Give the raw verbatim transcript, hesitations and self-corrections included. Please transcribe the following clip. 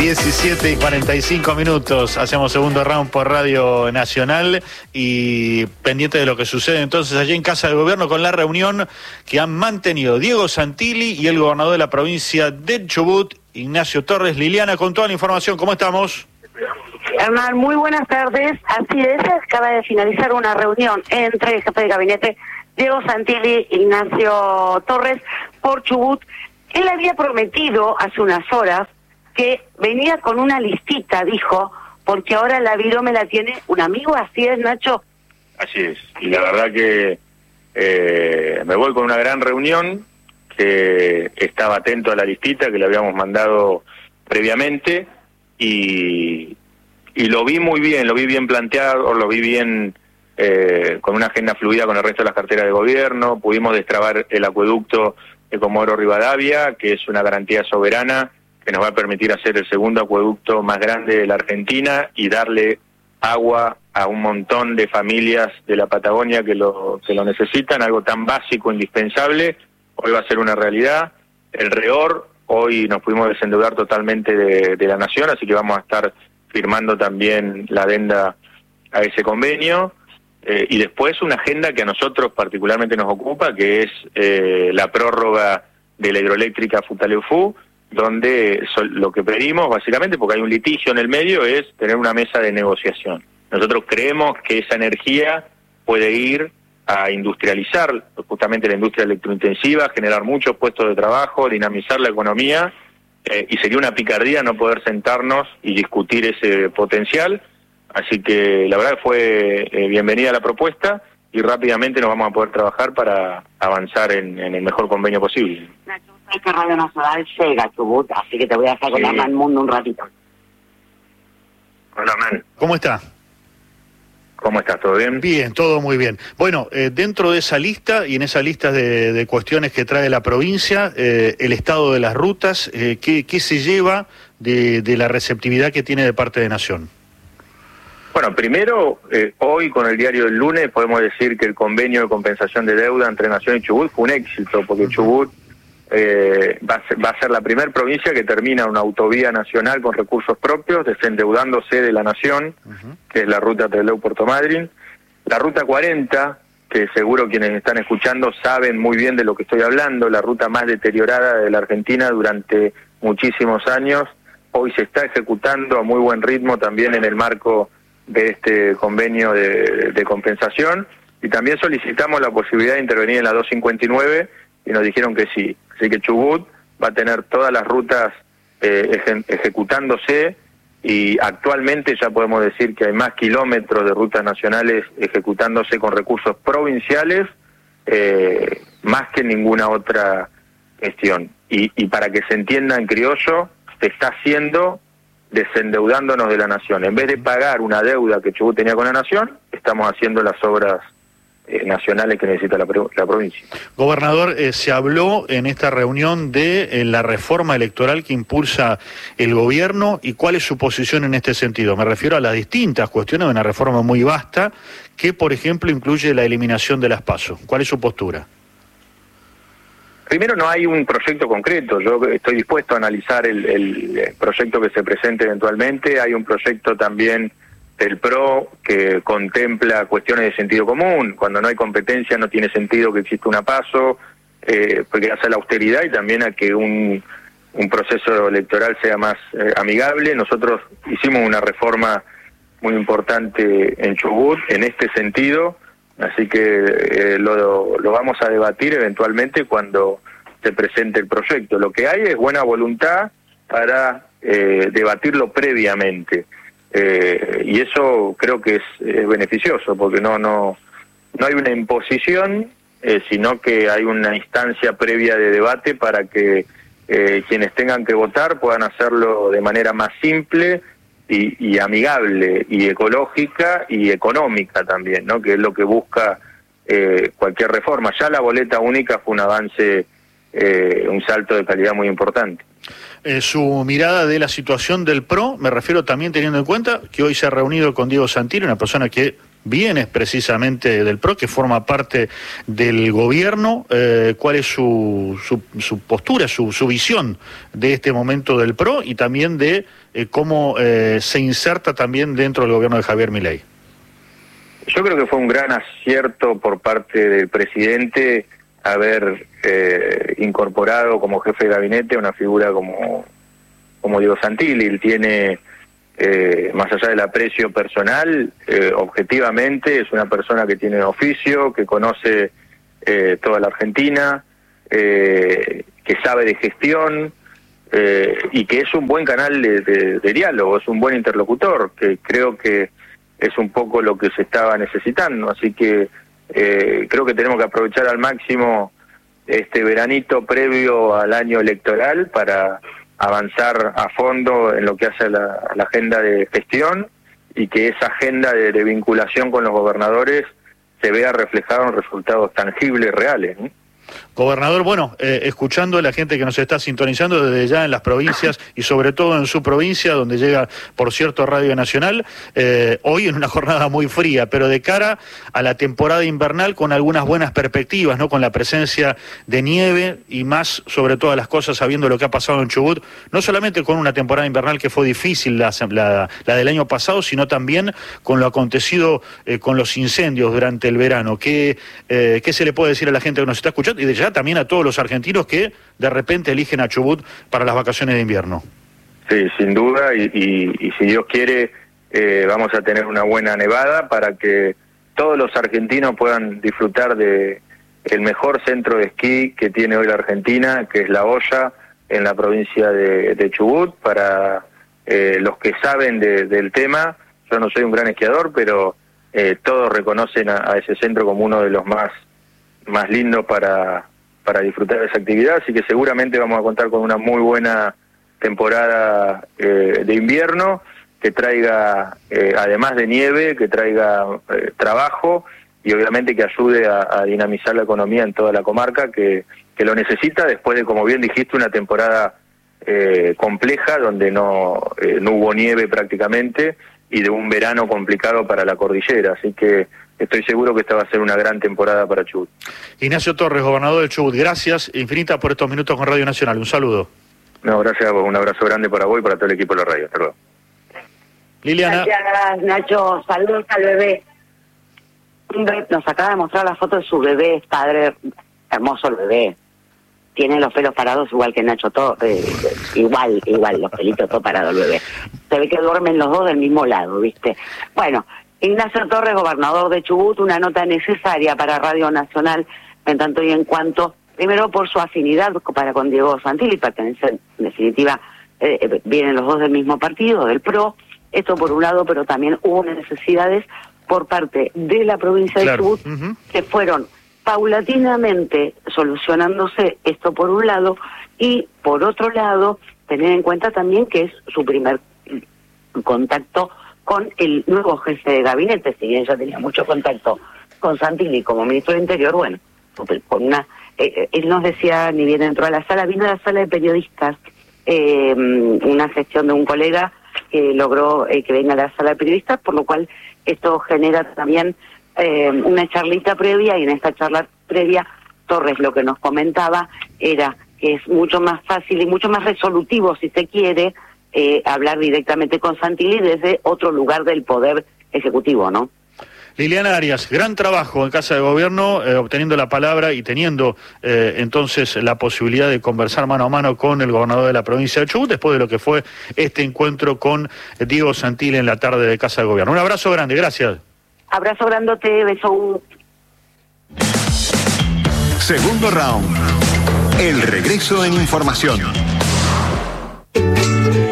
diecisiete y cuarenta y cinco minutos, hacemos segundo round por Radio Nacional y pendiente de lo que sucede entonces allí en Casa de Gobierno con la reunión que han mantenido Diego Santilli y el gobernador de la provincia de Chubut, Ignacio Torres. Liliana, con toda la información, ¿cómo estamos? Hernán, muy buenas tardes. Así es, acaba de finalizar una reunión entre el jefe de gabinete Diego Santilli e Ignacio Torres por Chubut. Él había prometido hace unas horas que venía con una listita, dijo, porque ahora la virome la tiene un amigo. ¿Así es, Nacho? Así es, y la verdad que eh, me voy con una gran reunión, que estaba atento a la listita que le habíamos mandado previamente, y, y lo vi muy bien, lo vi bien planteado, lo vi bien eh, con una agenda fluida con el resto de las carteras de gobierno. Pudimos destrabar el acueducto de Comodoro Rivadavia, que es una garantía soberana que nos va a permitir hacer el segundo acueducto más grande de la Argentina y darle agua a un montón de familias de la Patagonia que lo, que lo necesitan, algo tan básico, indispensable. Hoy va a ser una realidad. El REOR, hoy nos pudimos desendeudar totalmente de, de la Nación, así que vamos a estar firmando también la adenda a ese convenio. Eh, y después una agenda que a nosotros particularmente nos ocupa, que es eh, la prórroga de la hidroeléctrica Futaleufú, donde lo que pedimos, básicamente, porque hay un litigio en el medio, es tener una mesa de negociación. Nosotros creemos que esa energía puede ir a industrializar justamente la industria electrointensiva, generar muchos puestos de trabajo, dinamizar la economía, eh, y sería una picardía no poder sentarnos y discutir ese potencial. Así que la verdad fue eh, bienvenida la propuesta y rápidamente nos vamos a poder trabajar para avanzar en, en el mejor convenio posible. Nacho, sabes que Radio Nacional llega a Chubut, así que te voy a dejar con Sí. la Man Mundo un ratito. Hola, man. ¿Cómo está? ¿Cómo estás? ¿Todo bien? Bien, todo muy bien. Bueno, eh, dentro de esa lista y en esa lista de, de cuestiones que trae la provincia, eh, el estado de las rutas, eh, ¿qué, qué se lleva de, de la receptividad que tiene de parte de Nación? Bueno, primero, eh, hoy con el diario del lunes podemos decir que el convenio de compensación de deuda entre Nación y Chubut fue un éxito, porque Chubut eh, va, a ser, va a ser la primera provincia que termina una autovía nacional con recursos propios, desendeudándose de la Nación, uh-huh. que es la ruta Trelew-Puerto Madryn. La ruta cuarenta, que seguro quienes están escuchando saben muy bien de lo que estoy hablando, la ruta más deteriorada de la Argentina durante muchísimos años, hoy se está ejecutando a muy buen ritmo también en el marco de este convenio de, de compensación, y también solicitamos la posibilidad de intervenir en la doscientos cincuenta y nueve y nos dijeron que sí. Así que Chubut va a tener todas las rutas eh, eje, ejecutándose, y actualmente ya podemos decir que hay más kilómetros de rutas nacionales ejecutándose con recursos provinciales, eh, más que ninguna otra gestión. Y, y para que se entienda en criollo, se está haciendo desendeudándonos de la Nación. En vez de pagar una deuda que Chubut tenía con la Nación, estamos haciendo las obras eh, nacionales que necesita la, la provincia. Gobernador, eh, se habló en esta reunión de eh, la reforma electoral que impulsa el gobierno, y cuál es su posición en este sentido. Me refiero a las distintas cuestiones de una reforma muy vasta que, por ejemplo, incluye la eliminación de las PASO. ¿Cuál es su postura? Primero, no hay un proyecto concreto. Yo estoy dispuesto a analizar el, el proyecto que se presente eventualmente. Hay un proyecto también del P R O que contempla cuestiones de sentido común. Cuando no hay competencia no tiene sentido que exista una PASO, eh, porque hace la austeridad y también a que un, un proceso electoral sea más eh, amigable. Nosotros hicimos una reforma muy importante en Chubut en este sentido. Así que eh, lo, lo vamos a debatir eventualmente cuando se presente el proyecto. Lo que hay es buena voluntad para eh, debatirlo previamente, eh, y eso creo que es, es beneficioso, porque no no no hay una imposición, eh, sino que hay una instancia previa de debate para que eh, quienes tengan que votar puedan hacerlo de manera más simple Y, y amigable y ecológica y económica también, ¿no? Que es lo que busca eh, cualquier reforma. Ya la boleta única fue un avance, eh, un salto de calidad muy importante. Eh, su mirada de la situación del P R O, me refiero también teniendo en cuenta que hoy se ha reunido con Diego Santilli, una persona que vienes precisamente del P R O, que forma parte del gobierno. Eh, ¿Cuál es su, su, su postura, su, su visión de este momento del P R O y también de eh, cómo eh, se inserta también dentro del gobierno de Javier Milei? Yo creo que fue un gran acierto por parte del presidente haber eh, incorporado como jefe de gabinete una figura como, como Diego Santilli. Él tiene, eh, más allá del aprecio personal, eh, objetivamente es una persona que tiene oficio, que conoce eh, toda la Argentina, eh, que sabe de gestión eh, y que es un buen canal de, de, de diálogo, es un buen interlocutor, que creo que es un poco lo que se estaba necesitando. Así que Eh, creo que tenemos que aprovechar al máximo este veranito previo al año electoral para avanzar a fondo en lo que hace a la, a la agenda de gestión y que esa agenda de, de vinculación con los gobernadores se vea reflejada en resultados tangibles, reales, ¿eh? Gobernador, bueno, eh, escuchando a la gente que nos está sintonizando desde ya en las provincias y sobre todo en su provincia, donde llega, por cierto, Radio Nacional, eh, hoy en una jornada muy fría, pero de cara a la temporada invernal con algunas buenas perspectivas, ¿no? Con la presencia de nieve y más sobre todas las cosas, sabiendo lo que ha pasado en Chubut, no solamente con una temporada invernal que fue difícil, la, la, la del año pasado, sino también con lo acontecido eh, con los incendios durante el verano. ¿Qué, eh, ¿Qué se le puede decir a la gente que nos está escuchando? Y de ya también a todos los argentinos que de repente eligen a Chubut para las vacaciones de invierno. Sí, sin duda, y, y, y si Dios quiere, eh, vamos a tener una buena nevada para que todos los argentinos puedan disfrutar de el mejor centro de esquí que tiene hoy la Argentina, que es La Hoya, en la provincia de, de Chubut. Para eh, los que saben de, del tema, yo no soy un gran esquiador, pero eh, todos reconocen a, a ese centro como uno de los más más lindo para, para disfrutar de esa actividad, así que seguramente vamos a contar con una muy buena temporada eh, de invierno, que traiga, eh, además de nieve, que traiga eh, trabajo y obviamente que ayude a, a dinamizar la economía en toda la comarca, que, que lo necesita después de, como bien dijiste, una temporada eh, compleja, donde no, eh, no hubo nieve prácticamente, y de un verano complicado para la cordillera, así que estoy seguro que esta va a ser una gran temporada para Chubut. Ignacio Torres, gobernador del Chubut, gracias infinitas por estos minutos con Radio Nacional. Un saludo. No, gracias a vos. Un abrazo grande para vos y para todo el equipo de la radio. Hasta luego. Liliana. Gracias, Nacho. Saludos al bebé. Nos acaba de mostrar la foto de su bebé, es padre, hermoso el bebé. Tiene los pelos parados igual que Nacho Torres, eh, igual, igual, los pelitos todos parados el bebé. Se ve que duermen los dos del mismo lado, ¿viste? Bueno, Ignacio Torres, gobernador de Chubut, una nota necesaria para Radio Nacional, en tanto y en cuanto, primero por su afinidad para con Diego Santilli, pertenecen, en definitiva, eh, vienen los dos del mismo partido, del P R O, esto por un lado, pero también hubo necesidades por parte de la provincia de claro. Chubut, uh-huh. que fueron paulatinamente solucionándose, esto por un lado, y por otro lado, tener en cuenta también que es su primer contacto con el nuevo jefe de gabinete, si bien ya tenía mucho contacto con Santilli como ministro del Interior, bueno, con una, eh, él nos decía, ni bien entró a la sala, vino a la sala de periodistas, eh, una gestión de un colega que logró eh, que venga a la sala de periodistas, por lo cual esto genera también eh, una charlita previa, y en esta charla previa Torres lo que nos comentaba era que es mucho más fácil y mucho más resolutivo, si se quiere, Eh, hablar directamente con Santilli desde otro lugar del poder ejecutivo, ¿no? Liliana Arias, gran trabajo en Casa de Gobierno, eh, obteniendo la palabra y teniendo eh, entonces la posibilidad de conversar mano a mano con el gobernador de la provincia de Chubut, después de lo que fue este encuentro con Diego Santilli en la tarde de Casa de Gobierno. Un abrazo grande, gracias. Abrazo grandote, beso. Segundo round. El regreso en información.